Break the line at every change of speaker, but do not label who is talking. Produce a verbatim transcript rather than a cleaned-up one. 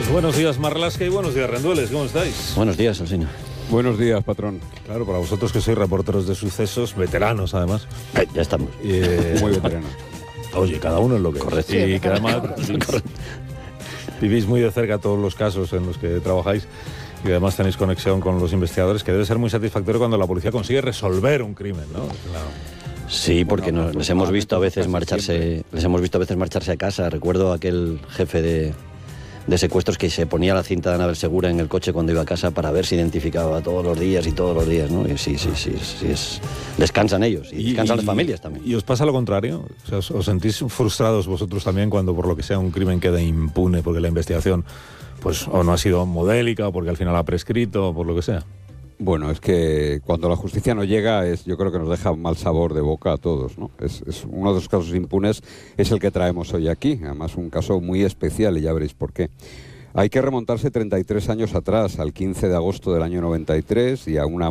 Buenos días, Marlaska, y buenos días, Rendueles. ¿Cómo estáis?
Buenos días, Alsina.
Buenos días, patrón.
Claro, para vosotros que sois reporteros de sucesos, veteranos además.
Eh, ya estamos.
Eh,
Muy veteranos.
Oye, cada uno es lo que
Correcto.
es. Y
Sí,
que además vivís, vivís muy de cerca todos los casos en los que trabajáis y además tenéis conexión con los investigadores, que debe ser muy satisfactorio cuando la policía consigue resolver un crimen, ¿no? Claro.
Sí, porque
Bueno,
nos, les hemos visto a veces
casi
marcharse,
siempre.
les hemos visto a veces marcharse a casa. Recuerdo aquel jefe de, de secuestros que se ponía la cinta de Anabel Segura en el coche cuando iba a casa para ver si identificaba todos los días y todos los días, ¿no? Y sí, sí, sí, sí es, descansan ellos y, descansan las familias también.
¿Y os pasa lo contrario? O sea, ¿os, os sentís frustrados vosotros también cuando por lo que sea un crimen queda impune porque la investigación pues o no ha sido modélica o porque al final ha prescrito o por lo que sea?
Bueno, es que cuando la justicia no llega, es, yo creo que nos deja un mal sabor de boca a todos, ¿no? Es, es uno de los casos impunes es el que traemos hoy aquí, además un caso muy especial y ya veréis por qué. Hay que remontarse treinta y tres años atrás, al quince de agosto del año noventa y tres, y a una